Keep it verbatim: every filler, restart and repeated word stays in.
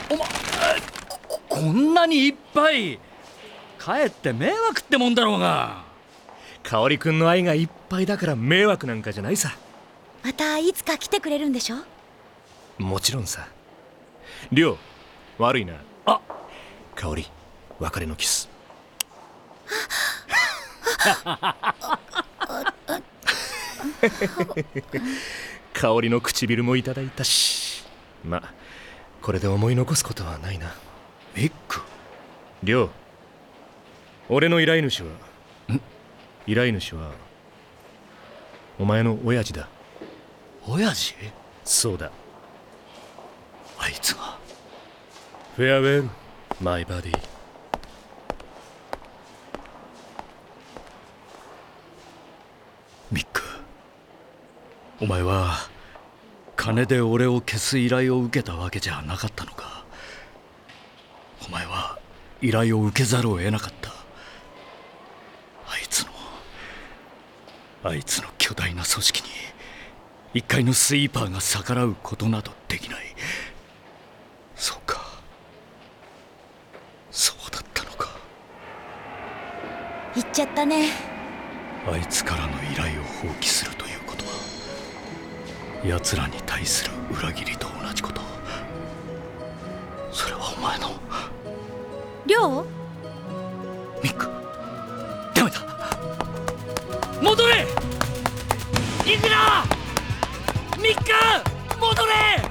おまこんなにいっぱいかえって迷惑ってもんだろうが。 香織くんの愛がいっぱいだから迷惑なんかじゃないさ。 またいつか来てくれるんでしょ？ もちろんさ。りょう、悪いな。 あ、 香織、別れのキス。香織の唇もいただいたし、ま、これで思い残すことはないな。 ミック。 りょう、俺の依頼主はん依頼主はお前の親父だ。 親父？ そうだ。 あいつが。 フェアウェル、マイバディ。 ミック、お前は金で俺を消す依頼を受けたわけじゃなかったのか。お前は依頼を受けざるを得なかった。あいつのあいつの巨大な組織に一介のスイーパーが逆らうことなどできない。そうか、そうだったのか。 言っちゃったね。 あいつからの依頼を放棄するということは奴らに対する裏切りと同じこと。それはお前の。 りょう？ ミック、ダメだ。戻れ！いくら！ミック！戻れ！